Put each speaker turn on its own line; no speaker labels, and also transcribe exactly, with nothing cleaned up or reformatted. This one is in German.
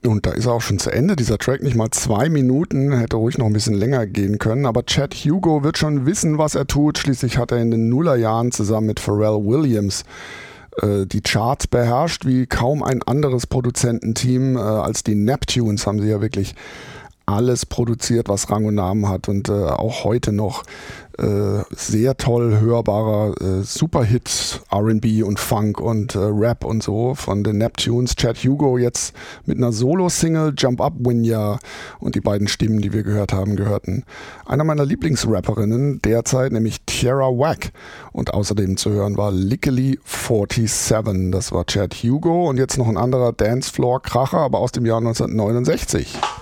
Und da ist er auch schon zu Ende. Dieser Track nicht mal zwei Minuten, hätte ruhig noch ein bisschen länger gehen können. Aber Chad Hugo wird schon wissen, was er tut. Schließlich hat er in den Nullerjahren zusammen mit Pharrell Williams äh, die Charts beherrscht, wie kaum ein anderes Produzententeam. Äh, als die Neptunes haben sie ja wirklich alles produziert, was Rang und Namen hat. Und äh, auch heute noch äh, sehr toll hörbarer äh, Superhit R and B und Funk und äh, Rap und so von den Neptunes. Chad Hugo jetzt mit einer Solo-Single, Jump Up Winya, und die beiden Stimmen, die wir gehört haben, gehörten einer meiner Lieblingsrapperinnen derzeit, nämlich Tierra Whack. Und außerdem zu hören war Lickily siebenundvierzig. Das war Chad Hugo und jetzt noch ein anderer Dancefloor-Kracher, aber aus dem Jahr neunzehnhundertneunundsechzig.